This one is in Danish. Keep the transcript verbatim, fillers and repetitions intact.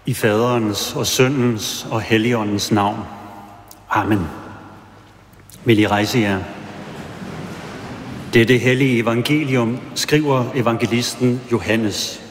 I Faderens og Søndens og Helligåndens navn. Amen. Vil I rejse jer? Dette hellige evangelium skriver evangelisten Johannes.